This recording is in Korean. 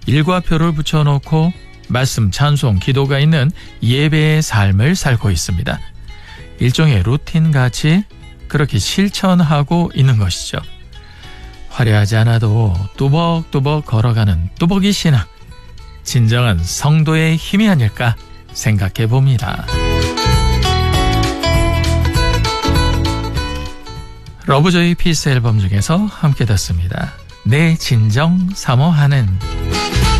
일과표를 붙여놓고 말씀, 찬송, 기도가 있는 예배의 삶을 살고 있습니다. 일종의 루틴같이 그렇게 실천하고 있는 것이죠. 화려하지 않아도 뚜벅뚜벅 걸어가는 뚜벅이 신앙, 진정한 성도의 힘이 아닐까 생각해 봅니다. 러브조이 피스 앨범 중에서 함께 듣습니다. 내 진정 사모하는.